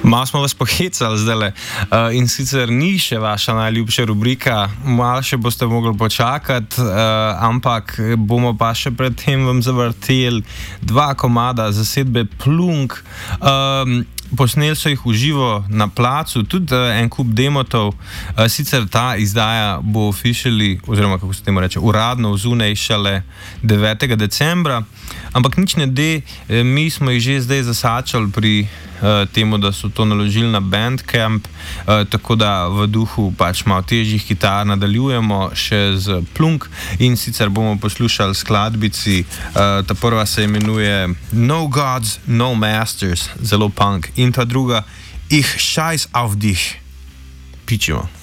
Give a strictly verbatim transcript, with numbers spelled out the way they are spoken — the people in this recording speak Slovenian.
Malo smo vas pohecali zdaj, uh, in sicer ni še vaša najljubša rubrika, malo še boste mogli počakati, uh, ampak bomo pa še predtem vam zavrteli dva komada zasedbe Plunk. Um, Posneli so jih v živo na placu, tudi uh, en kup demotov. Uh, sicer ta izdaja bo officially, oziroma kako se temu reče, uradno vzunaj šele devetega decembra, ampak nič ne de, eh, mi smo jih že zdaj zasačali pri uh, temu, da so to naložili na Bandcamp, uh, tako da v duhu pač malo težjih kitar nadaljujemo še z Plunk in sicer bomo poslušali skladbici, uh, ta prva se imenuje No Gods, No Masters, zelo punk. In ta druga, Ich scheiß auf dich. Pičimo.